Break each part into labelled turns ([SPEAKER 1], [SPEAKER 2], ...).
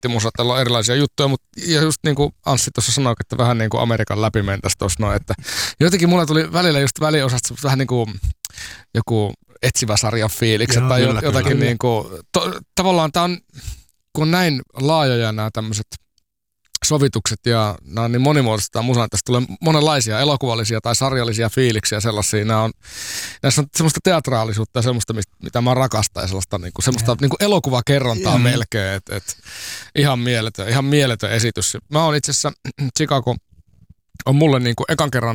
[SPEAKER 1] brittimusat, on erilaisia juttuja, mutta ja just niin kuin Anssi tuossa sanoi, että vähän niin kuin Amerikan läpi mentäisi tuossa noin, että jotenkin mulla tuli välillä just väliosasta vähän niin kuin joku etsivä sarjan fiilikset tai jotakin niin kuin, tavallaan tämä on, kun on näin laajoja nämä tämmöiset sovitukset ja nämä on niin monimuotoista musaa, tästä tulee monenlaisia elokuvallisia tai sarjallisia fiiliksiä sellaisia. Näissä on semmoista teatraalisuutta ja semmoista, mitä mä rakastan ja sellaista semmoista niin kuin elokuvakerrontaa melkein. Ihan mieletön esitys. Mä oon itse asiassa, Chicago on mulle niin kuin ekan kerran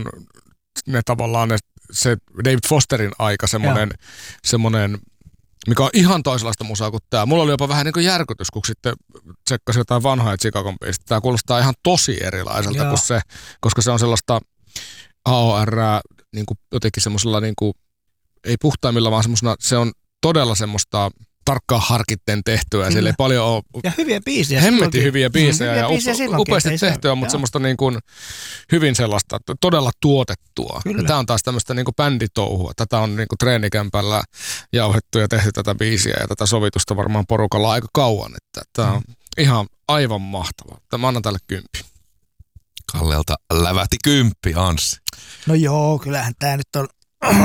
[SPEAKER 1] se David Fosterin aika semmoinen mikä on ihan toisenlaista musaa kuin tämä. Mulla oli jopa vähän niin kuin järkytys, kun sitten tsekkasin jotain vanhaa Chicagon biisistä. Tämä kuulostaa ihan tosi erilaiselta kuin se, koska se on sellaista AOR, niin kuin jotenkin semmoisella, niin kuin, ei puhtaimmilla, vaan semmoisena, se on todella semmoista tarkkaan harkitten tehtyä. Ja siellä ei paljon ole.
[SPEAKER 2] Ja hyviä biisejä.
[SPEAKER 1] Hemmetin hyviä biisejä ja upeasti tehtyä, mutta semmoista niin kuin hyvin sellaista, todella tuotettua. Ja tämä on taas tämmöistä niin kuin bänditouhua. Tätä on niin kuin treenikämpällä jauhettu ja tehty tätä biisiä ja tätä sovitusta varmaan porukalla aika kauan. Että tämä on ihan aivan mahtavaa. Mä annan tälle 10.
[SPEAKER 3] Kallelta lävähti 10, Anssi.
[SPEAKER 2] No joo, kyllähän tämä nyt on.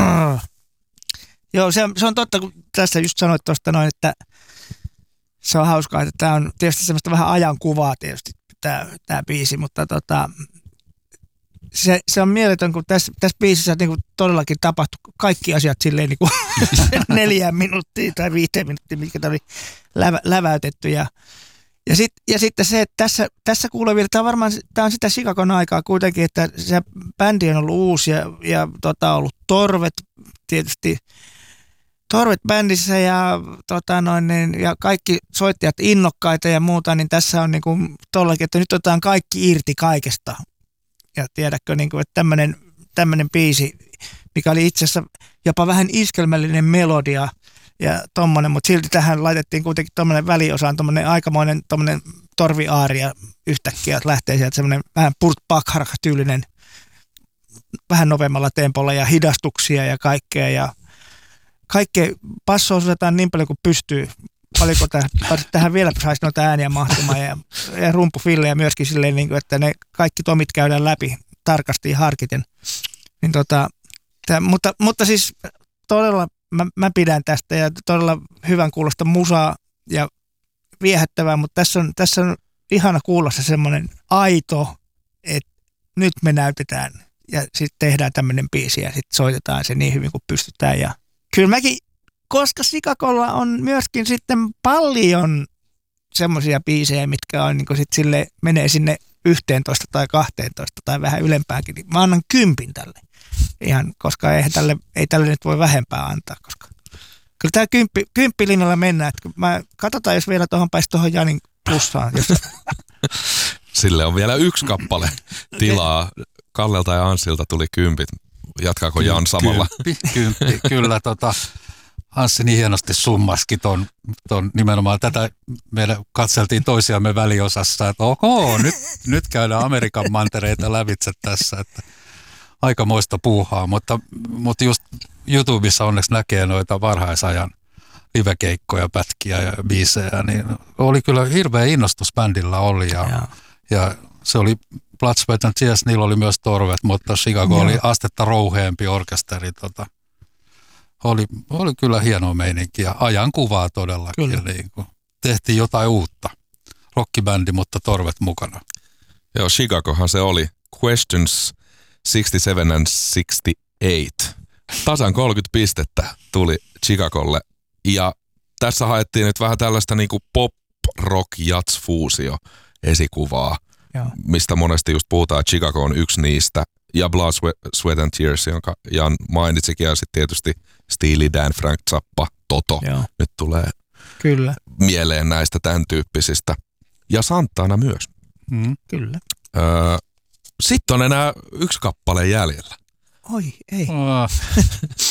[SPEAKER 2] Joo, se on totta, kun tässä just sanoit tuosta noin, että se on hauskaa, että tämä on tietysti semmoista vähän ajankuvaa tietysti tämä biisi, mutta se on mieletön, kun tässä biisissä niin kuin todellakin tapahtui kaikki asiat silleen niin kuin 4 minuuttia tai 5 minuuttia, mitkä oli läväytetty ja sitten se, että tässä kuulee vielä, tämä on sitä Chicagon aikaa kuitenkin, että se bändi on ollut uusi ja ollut Torvet tietysti, Torvet bändissä ja kaikki soittajat innokkaita ja muuta, niin tässä on niin kuin tollakin, että nyt otetaan kaikki irti kaikesta. Ja tiedätkö, niin kuin, että tämmöinen biisi, mikä oli itse asiassa jopa vähän iskelmällinen melodia ja tommonen, mutta silti tähän laitettiin kuitenkin tommonen väliosaan, tommonen aikamoinen tommonen torviaaria yhtäkkiä, että lähtee sieltä semmoinen vähän Burt Bacharach-tyylinen, vähän nopeammalla tempolla ja hidastuksia ja kaikkea ja kaikkea passoa osataan niin paljon kuin pystyy. Paljonko tähän vielä saisi noita ääniä mahtumaan ja rumpufillejä myöskin silleen, niin kuin, että ne kaikki tomit käydään läpi tarkasti ja harkiten. Niin mutta siis todella mä pidän tästä ja todella hyvän kuulosta musaa ja viehättävää, mutta tässä on ihana kuulla se semmoinen aito, että nyt me näytetään ja sitten tehdään tämmöinen biisi ja sitten soitetaan se niin hyvin kuin pystytään ja kyllä mäkin, koska Chicagolla on myöskin sitten paljon semmoisia biisejä, mitkä on niin sit sille, menee sinne 11 tai 12 tai vähän ylempääkin, niin mä annan 10 tälle. Ihan, koska ei tälle nyt voi vähempää antaa, koska kyllä tämä 10 linjalla mennään. Katsotaan, jos vielä pääsi tuohon Janin plussaan.
[SPEAKER 3] Sille on vielä 1 kappale tilaa. Kallelta ja Anssilta tuli 10. Jatkaako Jan samalla?
[SPEAKER 4] 10, kyllä. Anssi niin hienosti summaskin ton nimenomaan tätä. Meillä katseltiin toisiamme väliosassa, että nyt käydään Amerikan mantereita lävitse tässä, että aikamoista puuhaa, mutta just YouTubessa onneksi näkee noita varhaisajan livekeikkoja, pätkiä ja biisejä, niin oli kyllä hirveä innostus bändillä oli ja se oli Blood, Sweat and Tears, niillä oli myös Torvet, mutta Chicago oli astetta rouheempi orkesteri. Oli kyllä hienoa meininkiä ja ajankuvaa todellakin. Niin tehtiin jotain uutta. Rockibändi, mutta Torvet mukana.
[SPEAKER 3] Joo, Chicagohan se oli. Questions 67 and 68. Tasan 30 pistettä tuli Chicagolle. Ja tässä haettiin nyt vähän tällaista niinku pop-rock-jats-fuusio esikuvaa, mistä monesti just puhutaan. Chicago on yksi niistä. Ja Blood, Sweat and Tears, jonka Jan mainitsikin. Ja sitten tietysti Steely Dan, Frank Zappa, Toto. Joo. Nyt tulee mieleen näistä tämän tyyppisistä. Ja Santana myös.
[SPEAKER 2] Kyllä.
[SPEAKER 3] Sitten on enää 1 kappale jäljellä.
[SPEAKER 2] Oi, ei.